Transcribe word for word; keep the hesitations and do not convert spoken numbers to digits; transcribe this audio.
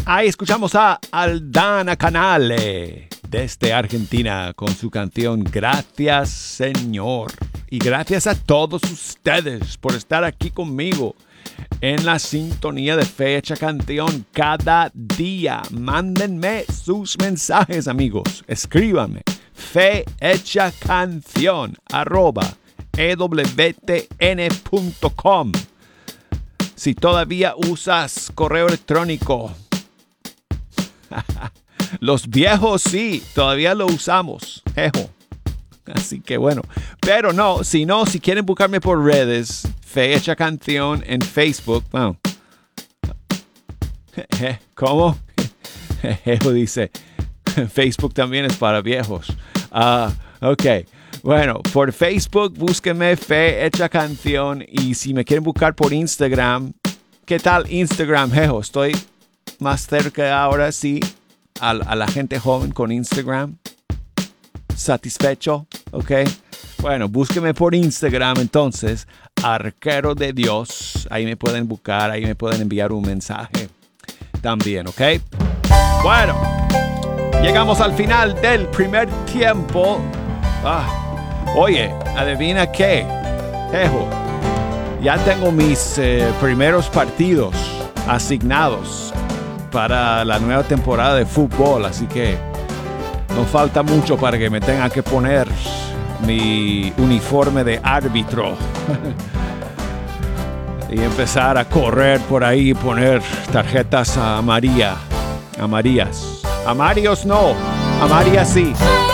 Ahí escuchamos a Aldana Canale desde Argentina con su canción Gracias Señor. Y gracias a todos ustedes por estar aquí conmigo en la sintonía de Fecha Canción cada día. Mándenme sus mensajes, amigos. Escríbanme. Fecha Canción arroba e w t n punto com. Si todavía usas correo electrónico, los viejos sí, todavía lo usamos. Jejo. Así que bueno, pero no, si no, si quieren buscarme por redes, Fecha Canción en Facebook. Bueno, ¿cómo? Jejo dice, Facebook también es para viejos. Ah, uh, ok. Bueno, por Facebook búsquenme Fecha Canción y si me quieren buscar por Instagram, ¿qué tal Instagram, jejo? Estoy más cerca ahora, sí, a, a la gente joven con Instagram. Satisfecho, ¿ok? Bueno, búsquenme por Instagram entonces, Arquero de Dios. Ahí me pueden buscar, ahí me pueden enviar un mensaje también, ¿ok? Bueno, llegamos al final del primer tiempo. Ah. Oye, adivina qué, jejo, ya tengo mis eh, primeros partidos asignados para la nueva temporada de fútbol, así que no falta mucho para que me tenga que poner mi uniforme de árbitro y empezar a correr por ahí y poner tarjetas amarillas, amarillas, amarillos no, amarillas sí.